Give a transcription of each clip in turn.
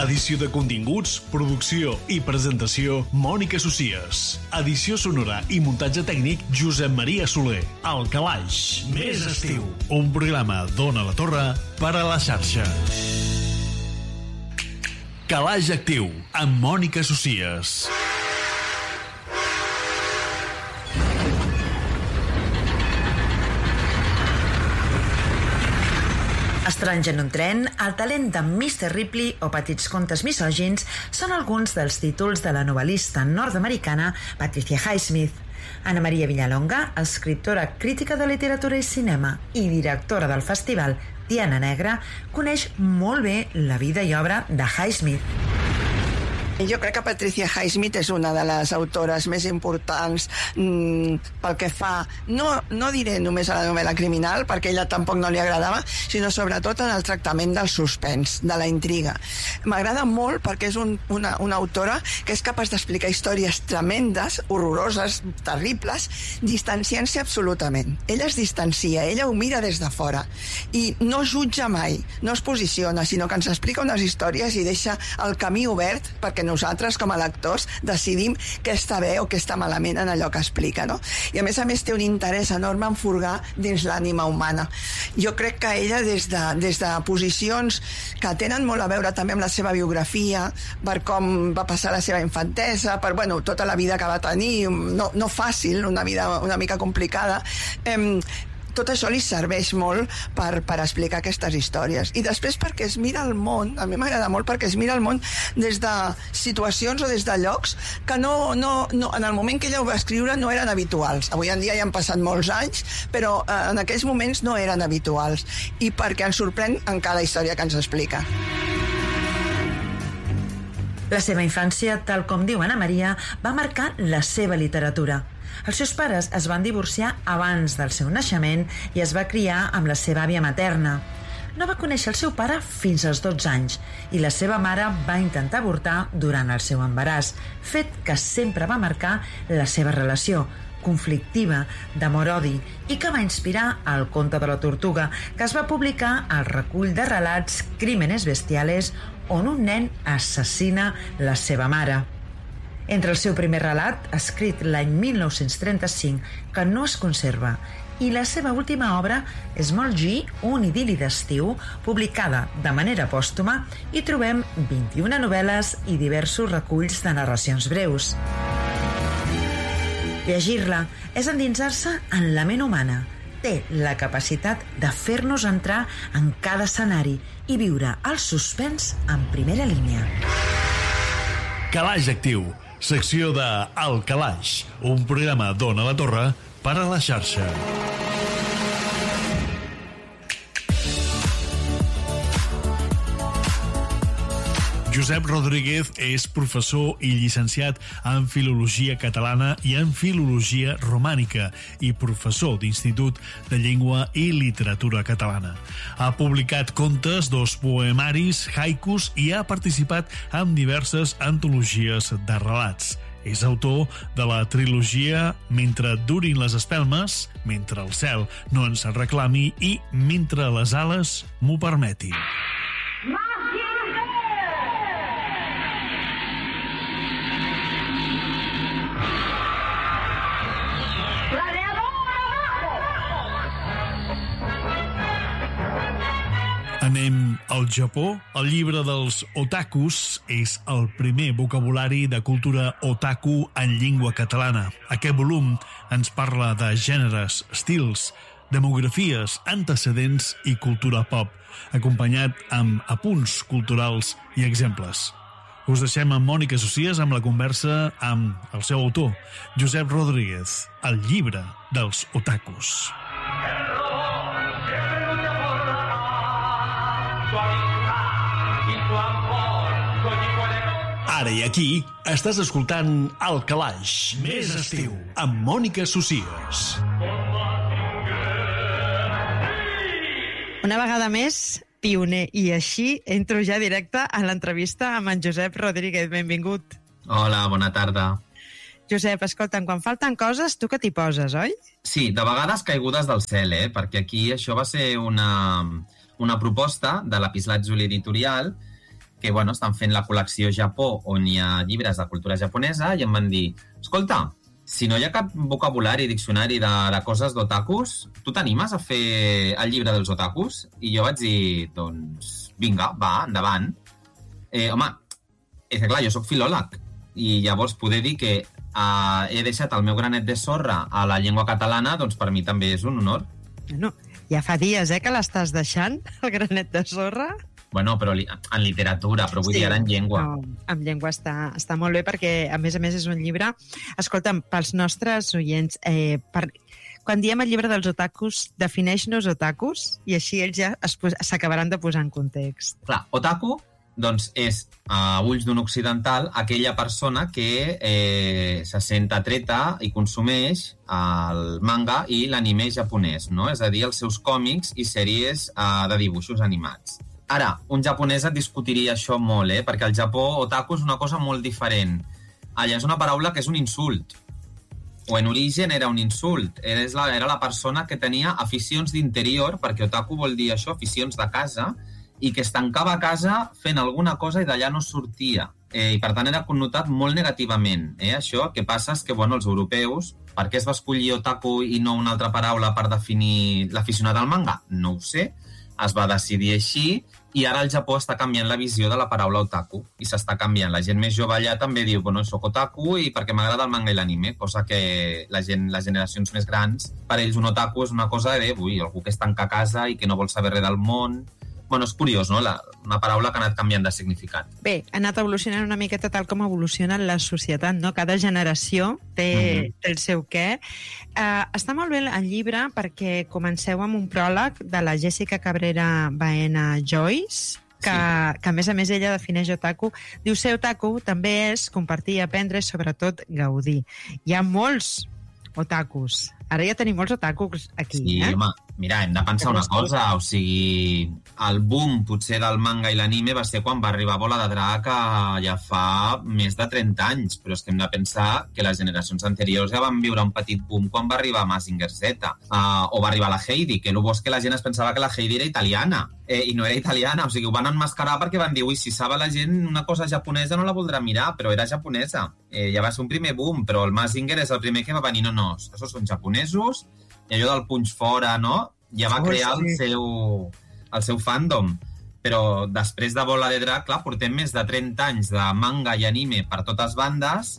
Edició de continguts, producció i presentació, Mònica Socies. Edició sonora i muntatge tècnic, Josep Maria Soler. El Calaix. Més estiu. Un programa d'Ona la Torre per a la xarxa. Calaix Actiu, amb Mònica Socies. Estranys en un tren, el talent de Mr. Ripley o Petits contes misògins són alguns dels títols de la novel·lista nord-americana Patricia Highsmith. Ana Maria Villalonga, escriptora, crítica de literatura i cinema i directora del festival Diana Negra, coneix molt bé la vida i obra de Highsmith. Jo crec que Patricia Highsmith és una de les autores més importants pel que fa, no diré només a la novel·la criminal, perquè a ella tampoc no li agradava, sinó sobretot en el tractament del suspens, de la intriga. M'agrada molt perquè és una autora que és capaç d'explicar històries tremendes, horroroses, terribles, distanciant-se absolutament. Ella es distancia, ella ho mira des de fora i no jutja mai, no es posiciona, sinó que ens explica unes històries i deixa el camí obert perquè nosaltres, com a lectors, decidim què està bé o què està malament en allò que explica, no? I a més té un interès enorme en furgar dins l'ànima humana. Jo crec que ella, des de posicions que tenen molt a veure també amb la seva biografia, per com va passar la seva infantesa, per tota la vida que va tenir, no fàcil, una vida una mica complicada, tot això li serveix molt per explicar aquestes històries. I després perquè es mira el món, a mi m'agrada molt perquè es mira el món des de situacions o des de llocs que no, en el moment que ella ho va escriure no eren habituals. Avui en dia ja han passat molts anys, però en aquells moments no eren habituals. I perquè ens sorprèn en cada història que ens explica. La seva infància, tal com diu Ana Maria, va marcar la seva literatura. Els seus pares es van divorciar abans del seu naixement i es va criar amb la seva àvia materna. No va conèixer el seu pare fins als 12 anys i la seva mare va intentar avortar durant el seu embaràs, fet que sempre va marcar la seva relació conflictiva, d'amor-odi, i que va inspirar el conte de la tortuga, que es va publicar al recull de relats Crímenes bestiales, on un nen assassina la seva mare. Entre el seu primer relat, escrit l'any 1935, que no es conserva, i la seva última obra és Molt G, un idil·li d'estiu, publicada de manera pòstuma, hi trobem 21 novel·les i diversos reculls de narracions breus. Llegir-la és endinsar-se en la ment humana. Té la capacitat de fer-nos entrar en cada escenari i viure el suspens en primera línia. Calaix Actiu, secció de El Calaix, un programa d'Ona la Torre per a la xarxa. Josep Rodríguez és professor i llicenciat en Filologia Catalana i en Filologia Romànica i professor d'Institut de Llengua i Literatura Catalana. Ha publicat contes, 2 poemaris, haikus i ha participat en diverses antologies de relats. És autor de la trilogia Mentre durin les espelmes, Mentre el cel no ens reclami i Mentre les ales m'ho permetin. Anem al Japó. El llibre dels otakus és el primer vocabulari de cultura otaku en llengua catalana. Aquest volum ens parla de gèneres, estils, demografies, antecedents i cultura pop, acompanyat amb apunts culturals i exemples. Us deixem amb Mònica Socies amb la conversa amb el seu autor, Josep Rodríguez, el llibre dels otakus. Ara i aquí estàs escoltant El Calaix, més estiu, amb Mònica Socies. Una vegada més, pioner, i així entro ja directe a l'entrevista amb en Josep Rodríguez. Benvingut. Hola, bona tarda. Josep, escolta'm, quan falten coses, tu que t'hi poses, oi? Sí, de vegades caigudes del cel, perquè aquí això va ser una proposta de l'Epislatjuli Editorial que bueno, estan fent la col·lecció Japó, on hi ha llibres de cultura japonesa, i em van dir, escolta, si no hi ha cap vocabulari, diccionari de coses d'otakus, tu t'animes a fer el llibre dels otakus? I jo vaig dir, doncs, vinga, va, endavant. Home, és que clar, jo sóc filòleg, i llavors poder dir que he deixat el meu granet de sorra a la llengua catalana, doncs per mi també és un honor. No, ja fa dies, que l'estàs deixant, el granet de sorra. Bueno, però en literatura, però vull dir ara en llengua. No, en llengua està molt bé perquè, a més és un llibre... Escolta'm, pels nostres oients, quan diem el llibre dels otakus, defineix-nos otakus i així ells ja s'acabaran de posar en context. Clar, otaku, doncs, és, a ulls d'un occidental, aquella persona que se sent atreta i consumeix el manga i l'anime japonès, no? És a dir, els seus còmics i sèries de dibuixos animats. Ara, un japonès et discutiria això molt, perquè al Japó otaku és una cosa molt diferent. Allà és una paraula que és un insult. O en origen era un insult. Era la persona que tenia aficions d'interior, perquè otaku vol dir això, aficions de casa, i que es tancava a casa fent alguna cosa i d'allà no sortia. I per tant era connotat molt negativament. Això, el que passa és que els europeus, per què es va escollir otaku i no una altra paraula per definir l'aficionat al manga? No ho sé. Es va decidir així i ara el Japó està canviant la visió de la paraula otaku i s'està canviant. La gent més jove allà també diu, soc otaku i perquè m'agrada el manga i l'anime, cosa que les generacions més grans, per ells un otaku és una cosa de, algú que es tanca a casa i que no vol saber res del món. És curiós, no? Una paraula que ha anat canviant de significat. Bé, ha anat evolucionant una miqueta tal com evoluciona la societat, no? Cada generació té el seu què. Està molt bé el llibre perquè comenceu amb un pròleg de la Jessica Cabrera Baena Joyce, que a més ella defineix otaku. Diu, ser otaku també és compartir, aprendre i sobretot gaudir. Hi ha molts otakus. Ara ja tenim molts otakus aquí, Sí, home, mira, hem de pensar una cosa, o sigui, el boom potser del manga i l'anime va ser quan va arribar Bola de Drac ja fa més de 30 anys, però és que hem de pensar que les generacions anteriors ja van viure un petit boom quan va arribar Mazinger Z, o va arribar la Heidi, que el bo és que la gent es pensava que la Heidi era italiana, i no era italiana, o sigui, ho van emmascarar perquè van dir, si sabe la gent una cosa japonesa no la voldrà mirar, però era japonesa. Ja va ser un primer boom, però el Mazinger és el primer que va venir, no, això són japonesos, i allò del punx fora, no? Ja va crear el seu fandom. Però després de Bola de Drac, clar, portem més de 30 anys de manga i anime per totes bandes,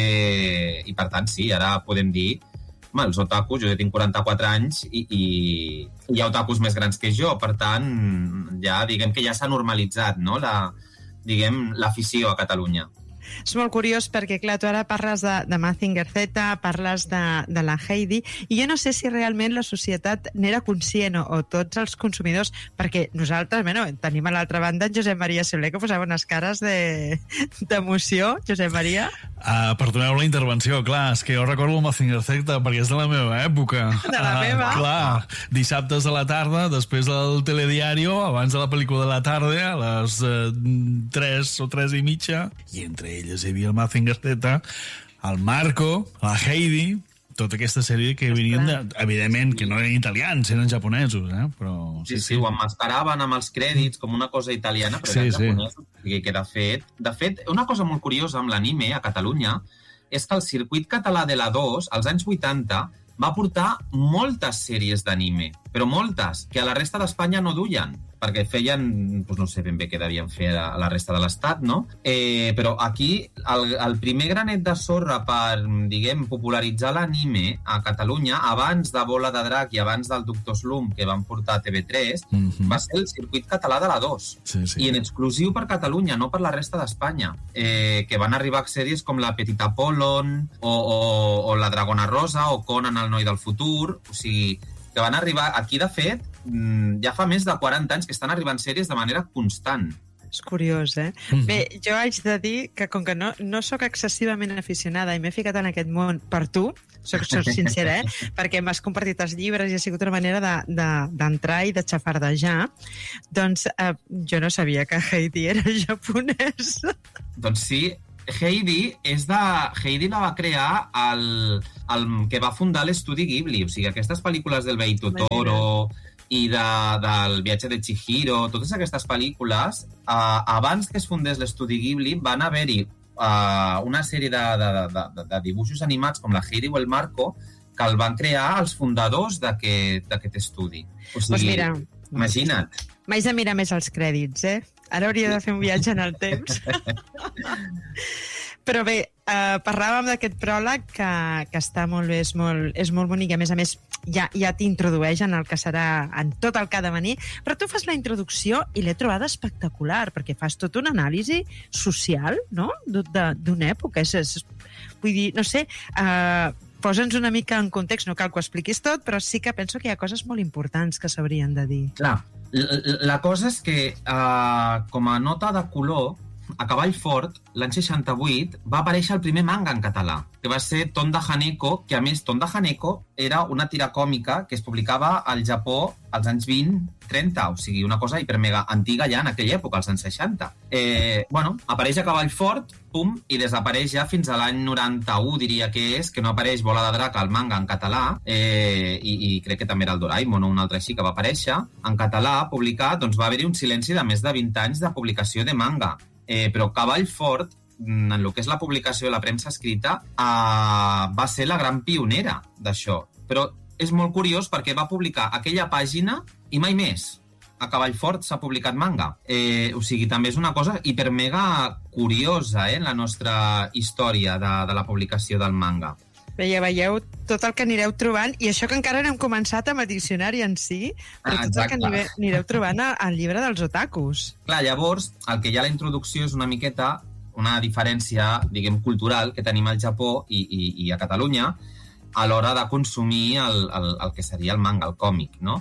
i per tant, sí, ara podem dir els otakus, jo ja tinc 44 anys i hi ha otakus més grans que jo, per tant, ja diguem que ja s'ha normalitzat, no? L'afició a Catalunya. És molt curiós perquè, clar, tu ara parles de Mazinger Z, parles de la Heidi, i jo no sé si realment la societat n'era conscient o tots els consumidors, perquè nosaltres, tenim a l'altra banda en Josep Maria Soler, que posava unes cares d'emoció. Josep Maria? Perdoneu la intervenció, clar, és que jo recordo el Mazinger Z perquè és de la meva època. De la meva? Clar, dissabtes a la tarda, després del telediario, abans de la pel·lícula de la tarda, a les 3 o 3 i mitja, i entre elles hi havia el Mazinger Z, el Marco, la Heidi, tota aquesta sèrie que venien, evidentment, que no eren italians, eren japonesos, però... Sí, ho emmascaraven amb els crèdits com una cosa italiana, però eren japonesos. Que de fet, una cosa molt curiosa amb l'anime a Catalunya és que el circuit català de la 2, als anys 80, va portar moltes sèries d'anime, però moltes, que a la resta d'Espanya no duien, perquè feien, no sé ben bé què devien fer a la resta de l'Estat, no? Però aquí el primer granet de sorra per, popularitzar l'anime a Catalunya, abans de Bola de Drac i abans del Doctor Slump, que van portar a TV3, va ser el circuit català de la 2. I en exclusiu per Catalunya, no per la resta d'Espanya. Que van arribar sèries com la Petit Apollon, o la Dragona Rosa, o Conan el noi del futur, o sigui, que van arribar aquí, de fet, ja fa més de 40 anys que estan arribant sèries de manera constant. És curiós, Bé, jo haig de dir que com que no sóc excessivament aficionada i m'he ficat en aquest món per tu, soc sincera, perquè m'has compartit els llibres i ha sigut una manera d'entrar i de xafardejar, doncs jo no sabia que Heidi era japonès. Doncs sí, Heidi la va crear el que va fundar l'estudi Ghibli, o sigui, aquestes pel·lícules del Vei Totoro i del viatge de Chihiro, totes aquestes pel·lícules, abans que es fundés l'estudi Ghibli, van haver-hi una sèrie de dibuixos animats com la Heidi o el Marco que el van crear els fundadors d'aquest estudi. O sigui, Pues mira, imagina't. m'haig de mirar més els crèdits, Ara hauria de fer un viatge en el temps. Però bé, parlàvem d'aquest pròleg que està molt bé, és molt bonic, i a més ja t'introdueix en el que serà, en tot el que ha de venir, però tu fas la introducció i l'he trobada espectacular, perquè fas tota una anàlisi social, no?, d'una època. Vull dir, no sé, posa'ns una mica en context, no cal que ho expliquis tot, però sí que penso que hi ha coses molt importants que s'haurien de dir. Clar, la cosa és que, com a nota de color, a Cavall Fort, l'any 68, va aparèixer el primer manga en català, que va ser Tonda Haneko, que a més Tonda Haneko era una tira còmica que es publicava al Japó als anys 20-30, o sigui, una cosa hipermega antiga ja en aquella època, als anys 60. Apareix a Cavall Fort, pum, i desapareix ja fins a l'any 91, diria que és, que no apareix Bola de Drac al manga en català, i crec que també era el Doraemon o un altre així que va aparèixer en català, publicat, doncs va haver-hi un silenci de més de 20 anys de publicació de manga. Però Cavall Fort, en el que és la publicació de la premsa escrita, va ser la gran pionera d'això. Però és molt curiós perquè va publicar aquella pàgina i mai més. A Cavall Fort s'ha publicat manga. O sigui, també és una cosa hipermega curiosa, en la nostra història de la publicació del manga. Bé, ja veieu tot el que anireu trobant, i això que encara no hem començat amb el diccionari en si, però tot el que anireu trobant al llibre dels otakus. Clar, llavors, el que hi ha a la introducció és una miqueta una diferència, diguem, cultural que tenim al Japó i a Catalunya a l'hora de consumir el que seria el manga, el còmic, no?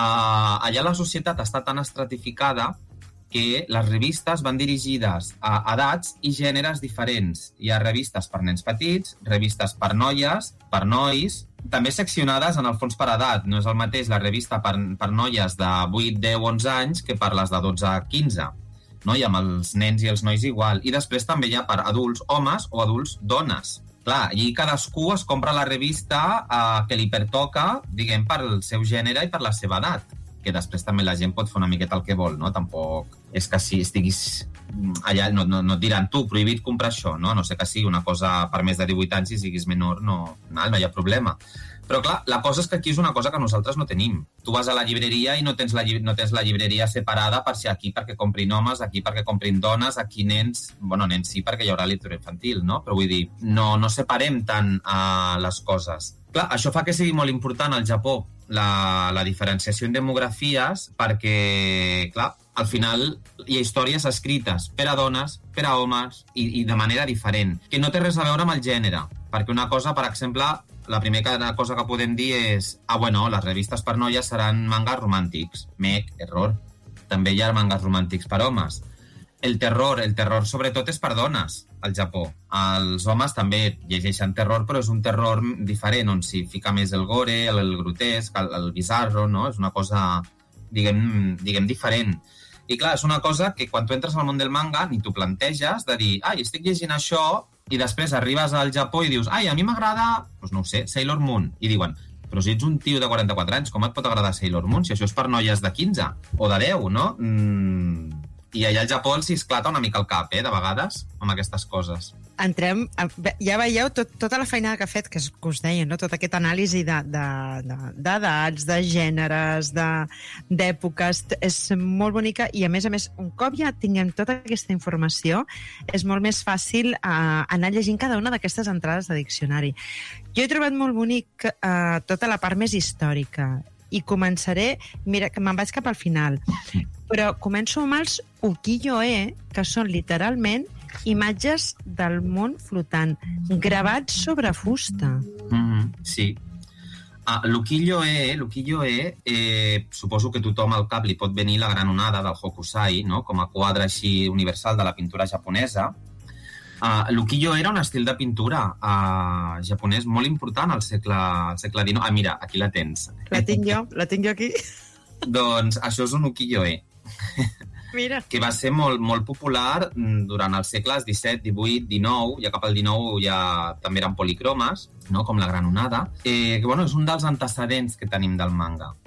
Allà la societat està tan estratificada que les revistes van dirigides a edats i gèneres diferents. Hi ha revistes per nens petits, revistes per noies, per nois, també seccionades en el fons per edat. No és el mateix la revista per noies de 8, 10, 11 anys que per les de 12 a 15. No? I amb els nens i els nois igual. I després també hi ha per adults homes o adults dones. Clar, i cadascú es compra la revista que li pertoca, diguem, per el seu gènere i per la seva edat. Que després també la gent pot fer una miqueta el que vol, no? Tampoc és que si estiguis allà, no et diran tu, prohibit comprar això, no? No sé que sigui una cosa per més de 18 anys, si siguis menor no hi ha problema. Però clar, la cosa és que aquí és una cosa que nosaltres no tenim. Tu vas a la llibreria i no tens la llibreria separada per si aquí perquè comprin homes, aquí perquè comprin dones, aquí nens... Bueno, nens sí, perquè hi haurà literatura infantil, no? Però vull dir, no separem tant les coses. Clar, això fa que sigui molt important al Japó la diferenciació en demografies perquè, clar, al final hi ha històries escrites per a dones, per a homes i de manera diferent, que no té res a veure amb el gènere. Perquè una cosa, per exemple, la primera cosa que podem dir és les revistes per noies seran mangas romàntics. Error. També hi ha mangas romàntics per homes. El terror sobretot és per dones al Japó. Els homes també llegeixen terror, però és un terror diferent, on s'hi fica més el gore, el grotesc, el bizarro, no? És una cosa, diguem, diferent. I clar, és una cosa que quan tu entres al món del manga ni t'ho planteges de dir, estic llegint això, i després arribes al Japó i dius, a mi m'agrada, doncs no ho sé, Sailor Moon. I diuen, però si ets un tio de 44 anys, com et pot agradar Sailor Moon? Si això és per noies de 15 o de 10, no? I allà al Japó els esclata una mica el cap, de vegades, amb aquestes coses. Ja veieu tota la feina que ha fet, que us deia, no? Tota aquesta anàlisi d'edats, de gèneres, d'èpoques, és molt bonica, i a més, un cop ja tinguem tota aquesta informació, és molt més fàcil anar llegint cada una d'aquestes entrades de diccionari. Jo he trobat molt bonic tota la part més històrica, i començaré, mira, que me'n vaig cap al final, però començo amb els ukiyo-e, que són literalment imatges del món flotant, gravats sobre fusta. Sí. L'ukiyo-e, suposo que tothom al cap li pot venir la gran onada del hokusai, no? Com a quadre així universal de la pintura japonesa. L'ukiyo era un estil de pintura japonès molt important al segle XIX. Mira, aquí la tens. La tinc jo aquí. Doncs això és un ukiyo-e. Mira. Que va ser molt, molt popular durant els segles XVII, XVIII, XIX, ja cap al XIX ja també eren policromes, no? Com la gran onada, que és un dels antecedents que tenim del manga.